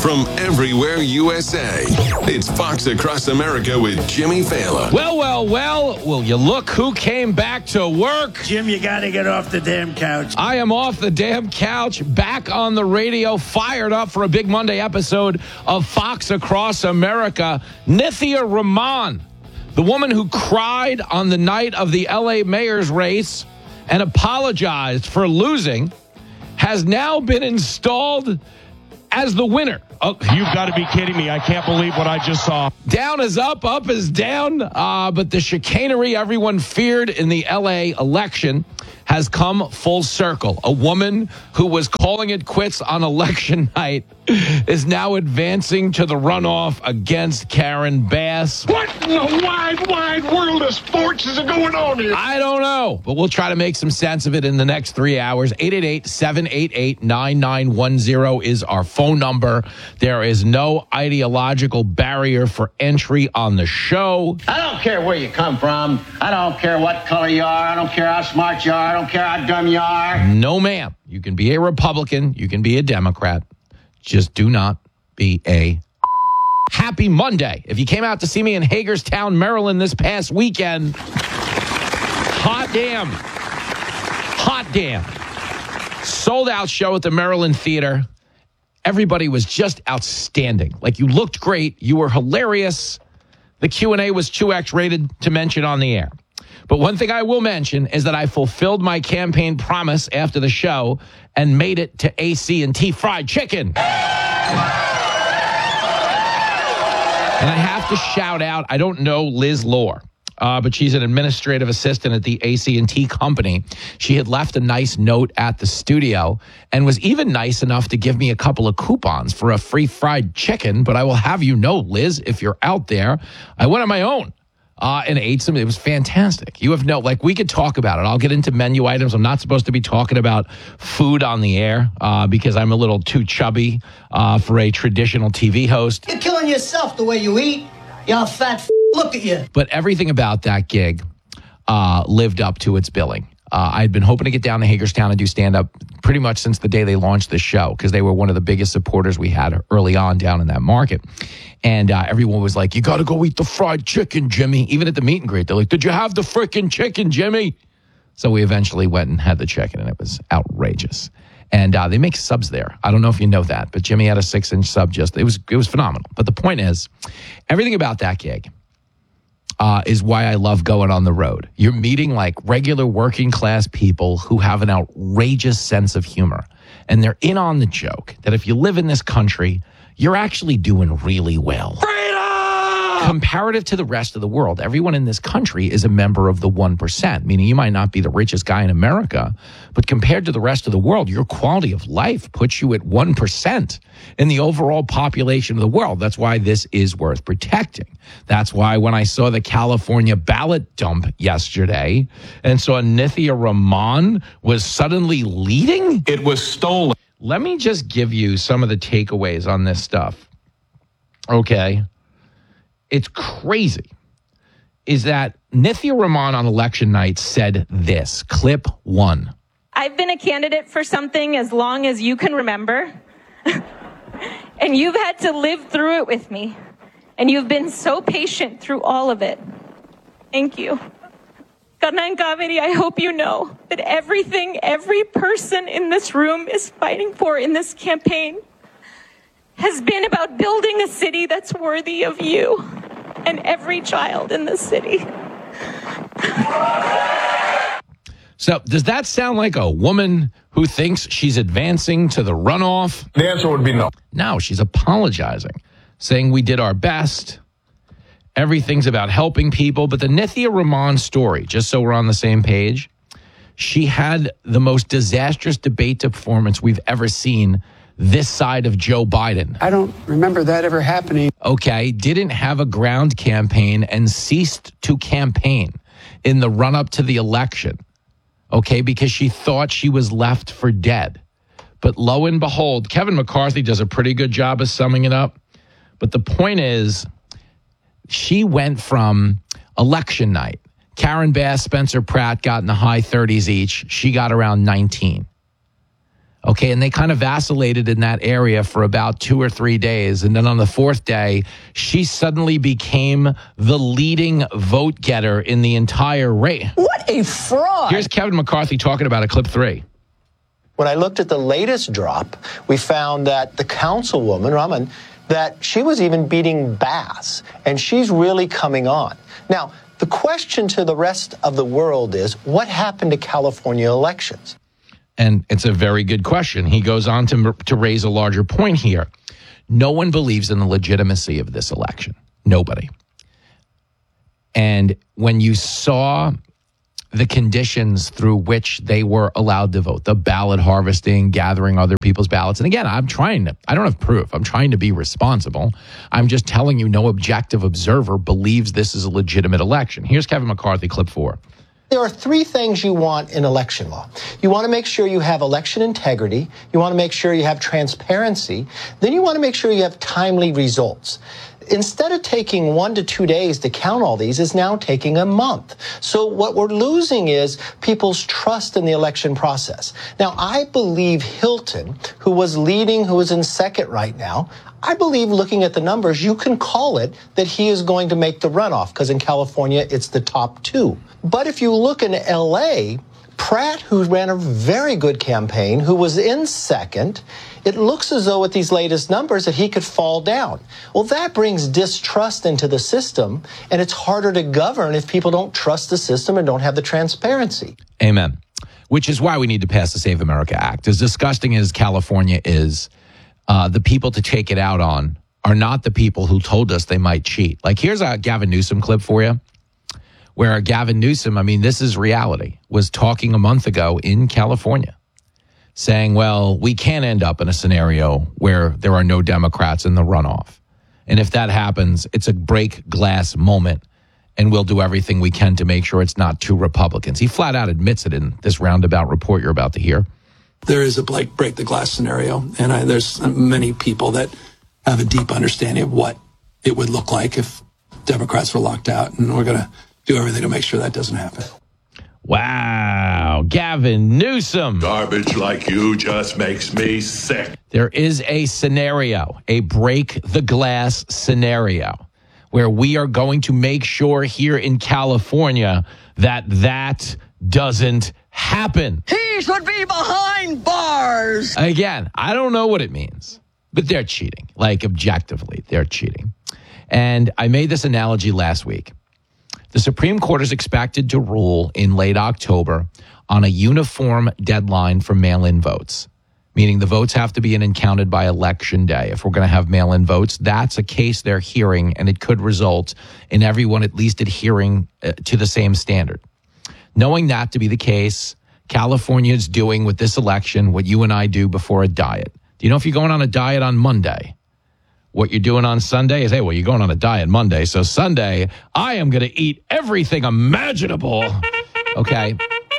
from everywhere USA. It's Fox Across America with Jimmy Fallon. Well, will you look who came back to work? Jim, you got to get off the damn couch. I am off the damn couch, back on the radio, fired up for a big Monday episode of Fox Across America. Nithya Rahman, the woman who cried on the night of the L.A. mayor's race and apologized for losing, has now been installed as the winner. Oh, you've got to be kidding me. I can't believe what I just saw. Down is up is down. But the chicanery everyone feared in the L.A. election has come full circle. A woman who was calling it quits on election night is now advancing to the runoff against Karen Bass. What in the wide world of sports is going on here? I don't know, but we'll try to make some sense of it in the next 3 hours. 888-788-9910 is our phone number. There is no ideological barrier for entry on the show. I don't care where you come from. I don't care what color you are. I don't care how smart you are. I don't care how dumb you are. No, ma'am. You can be a Republican. You can be a Democrat. Just do not be a happy Monday. If you came out to see me in Hagerstown, Maryland this past weekend, hot damn. Sold out show at the Maryland Theater. Everybody was just outstanding. Like, you looked great. You were hilarious. The Q&A was 2X rated to mention on the air. But one thing I will mention is that I fulfilled my campaign promise after the show and made it to AC&T Fried Chicken. And I have to shout out, I don't know Liz Lohr, but she's an administrative assistant at the AC&T company. She had left a nice note at the studio and was even nice enough to give me a couple of coupons for a free fried chicken. But I will have you know, Liz, if you're out there, I went on my own. And ate some. It was fantastic. You have we could talk about it. I'll get into menu items. I'm not supposed to be talking about food on the air because I'm a little too chubby for a traditional TV host. You're killing yourself the way you eat. You're fat. Look at you. But everything about that gig lived up to its billing. I'd been hoping to get down to Hagerstown and do stand-up pretty much since the day they launched the show because they were one of the biggest supporters we had early on down in that market. And everyone was like, you got to go eat the fried chicken, Jimmy. Even at the meet and greet, they're like, did you have the freaking chicken, Jimmy? So we eventually went and had the chicken, and it was outrageous. And they make subs there. I don't know if you know that, but Jimmy had a 6-inch sub. It was phenomenal. But the point is, everything about that gig is why I love going on the road. You're meeting like regular working class people who have an outrageous sense of humor. And they're in on the joke that if you live in this country, you're actually doing really well. Comparative to the rest of the world, everyone in this country is a member of the 1%, meaning you might not be the richest guy in America, but compared to the rest of the world, your quality of life puts you at 1% in the overall population of the world. That's why this is worth protecting. That's why when I saw the California ballot dump yesterday and saw Nithya Rahman was suddenly leading, It was stolen. let me just give you some of the takeaways on this stuff. Okay. It's crazy. Is that Nithya Rahman on election night said this, clip 1. I've been a candidate for something as long as you can remember. And you've had to live through it with me. And you've been so patient through all of it. Thank you. Karnan Kaveri, I hope you know that everything every person in this room is fighting for in this campaign has been about building a city that's worthy of you and every child in this city. So does that sound like a woman who thinks she's advancing to the runoff? The answer would be no. No, she's apologizing, saying we did our best. Everything's about helping people. But the Nithya Rahman story, just so we're on the same page, she had the most disastrous debate performance we've ever seen this side of Joe Biden. I don't remember that ever happening. Okay, didn't have a ground campaign and ceased to campaign in the run-up to the election. Okay, because she thought she was left for dead. But lo and behold, Kevin McCarthy does a pretty good job of summing it up. But the point is, she went from election night. Karen Bass, Spencer Pratt got in the high 30s each. She got around 19. Okay, and they kind of vacillated in that area for about 2 or 3 days. And then on the fourth day, she suddenly became the leading vote getter in the entire race. What a fraud. Here's Kevin McCarthy talking about it, clip 3. When I looked at the latest drop, we found that the councilwoman, Raman, that she was even beating Bass, and she's really coming on. Now, the question to the rest of the world is, what happened to California elections? And it's a very good question. He goes on to raise a larger point here. No one believes in the legitimacy of this election. Nobody. And when you saw the conditions through which they were allowed to vote, the ballot harvesting, gathering other people's ballots. And again, I don't have proof. I'm trying to be responsible. I'm just telling you no objective observer believes this is a legitimate election. Here's Kevin McCarthy, clip 4. There are 3 things you want in election law. You want to make sure you have election integrity. You want to make sure you have transparency. Then you want to make sure you have timely results. Instead of taking 1 to 2 days to count all these, is now taking a month. So what we're losing is people's trust in the election process. Now, I believe Hilton, who was leading, who is in second right now, I believe looking at the numbers, you can call it that he is going to make the runoff, because in California, it's the top 2. But if you look in L.A., Pratt, who ran a very good campaign, who was in second, it looks as though with these latest numbers that he could fall down. Well, that brings distrust into the system, and it's harder to govern if people don't trust the system and don't have the transparency. Amen. Which is why we need to pass the Save America Act. As disgusting as California is, the people to take it out on are not the people who told us they might cheat. Like, here's a Gavin Newsom clip for you, where Gavin Newsom, I mean, this is reality, was talking a month ago in California, saying, well, we can't end up in a scenario where there are no Democrats in the runoff. And if that happens, it's a break glass moment, and we'll do everything we can to make sure it's not 2 Republicans. He flat out admits it in this roundabout report you're about to hear. There is a break the glass scenario, and there's many people that have a deep understanding of what it would look like if Democrats were locked out, and we're going to do everything to make sure that doesn't happen. Wow. Gavin Newsom. Garbage like you just makes me sick. There is a scenario, a break the glass scenario, where we are going to make sure here in California that doesn't happen. He should be behind bars. Again, I don't know what it means, but they're cheating. Like, objectively, they're cheating. And I made this analogy last week. The Supreme Court is expected to rule in late October on a uniform deadline for mail-in votes, meaning the votes have to be in and counted by Election Day. If we're going to have mail-in votes, that's a case they're hearing, and it could result in everyone at least adhering to the same standard. Knowing that to be the case, California is doing with this election what you and I do before a diet. Do you know if you're going on a diet on Monday, what you're doing on Sunday is, hey, well, you're going on a diet Monday, so Sunday, I am going to eat everything imaginable. Okay.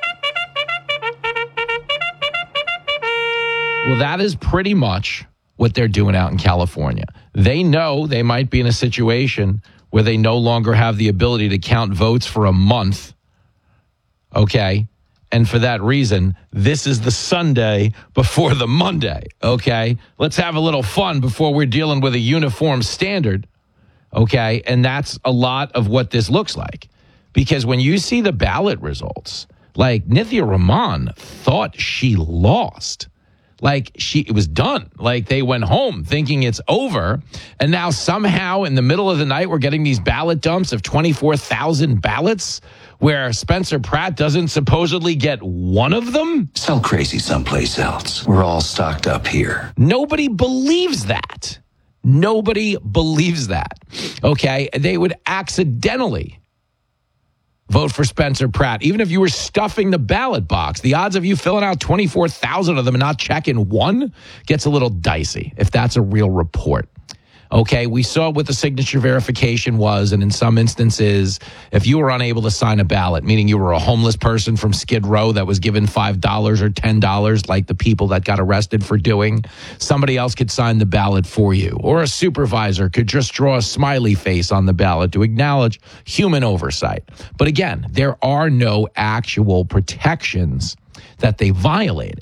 Well, that is pretty much what they're doing out in California. They know they might be in a situation where they no longer have the ability to count votes for a month. Okay. And for that reason, this is the Sunday before the Monday, okay? Let's have a little fun before we're dealing with a uniform standard, okay? And that's a lot of what this looks like. Because when you see the ballot results, like Nithya Raman thought she lost. Like it was done. Like they went home thinking it's over. And now somehow in the middle of the night, we're getting these ballot dumps of 24,000 ballots where Spencer Pratt doesn't supposedly get one of them. Sell crazy someplace else. We're all stocked up here. Nobody believes that. Nobody believes that. Okay. They would accidentally vote for Spencer Pratt. Even if you were stuffing the ballot box, the odds of you filling out 24,000 of them and not checking one gets a little dicey if that's a real report. Okay, we saw what the signature verification was, and in some instances, if you were unable to sign a ballot, meaning you were a homeless person from Skid Row that was given $5 or $10, like the people that got arrested for doing, somebody else could sign the ballot for you. Or a supervisor could just draw a smiley face on the ballot to acknowledge human oversight. But again, there are no actual protections that they violated.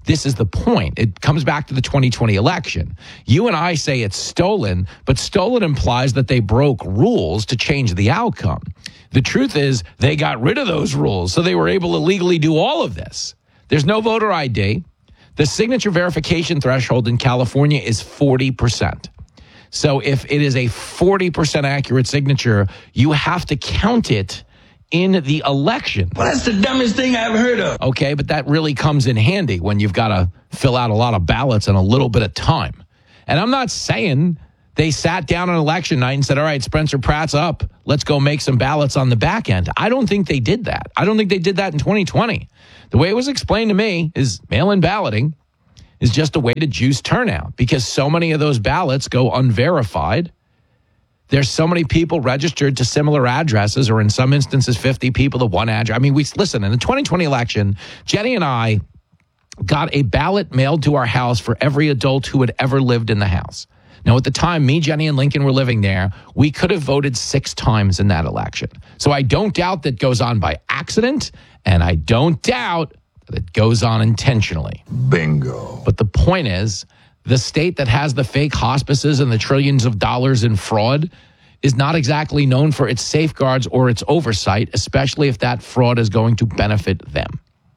This is the point. It comes back to the 2020 election. You and I say it's stolen, but stolen implies that they broke rules to change the outcome. The truth is they got rid of those rules, so they were able to legally do all of this. There's no voter ID. The signature verification threshold in California is 40%. So if it is a 40% accurate signature, you have to count it in the election. Well, that's the dumbest thing I've heard of. Okay, but that really comes in handy when you've got to fill out a lot of ballots in a little bit of time. And I'm not saying they sat down on election night and said, all right, Spencer Pratt's up. Let's go make some ballots on the back end. I don't think they did that. I don't think they did that in 2020. The way it was explained to me is mail-in balloting is just a way to juice turnout because so many of those ballots go unverified. There's so many people registered to similar addresses, or in some instances, 50 people to one address. I mean, listen, in the 2020 election, Jenny and I got a ballot mailed to our house for every adult who had ever lived in the house. Now, at the time, me, Jenny, and Lincoln were living there. We could have voted 6 times in that election. So I don't doubt that goes on by accident, and I don't doubt that it goes on intentionally. Bingo. But the point is, the state that has the fake hospices and the trillions of dollars in fraud is not exactly known for its safeguards or its oversight, especially if that fraud is going to benefit them.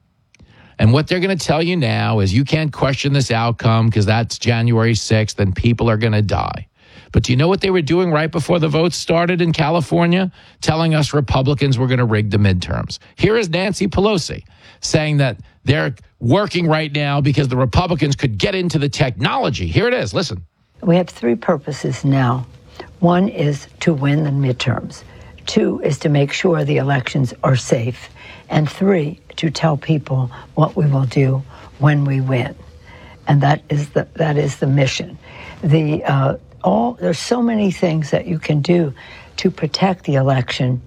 And what they're going to tell you now is you can't question this outcome because that's January 6th and people are going to die. But do you know what they were doing right before the votes started in California? Telling us Republicans were going to rig the midterms. Here is Nancy Pelosi saying that they're working right now because the Republicans could get into the technology. Here it is. Listen. We have 3 purposes now. 1 is to win the midterms. 2 is to make sure the elections are safe. And 3, to tell people what we will do when we win. And that is the mission. There's so many things that you can do to protect the election,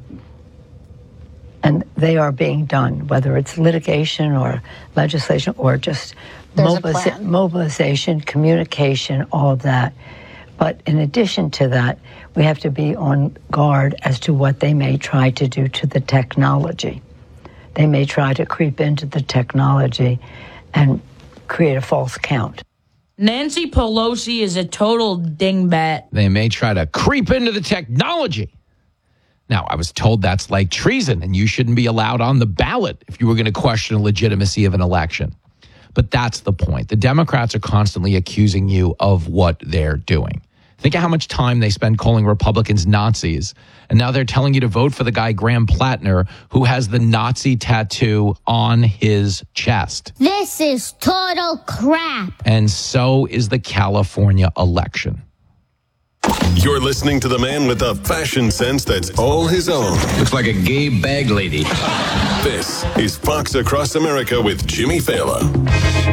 and they are being done, whether it's litigation or legislation or just mobilization, communication, all of that. But in addition to that, we have to be on guard as to what they may try to do to the technology. They may try to creep into the technology and create a false count. Nancy Pelosi is a total dingbat. They may try to creep into the technology. Now, I was told that's like treason and you shouldn't be allowed on the ballot if you were going to question the legitimacy of an election. But that's the point. The Democrats are constantly accusing you of what they're doing. Think of how much time they spend calling Republicans Nazis. And now they're telling you to vote for the guy, Graham Plattner, who has the Nazi tattoo on his chest. This is total crap. And so is the California election. You're listening to the man with the fashion sense that's all his own. Looks like a gay bag lady. This is Fox Across America with Jimmy Fallon.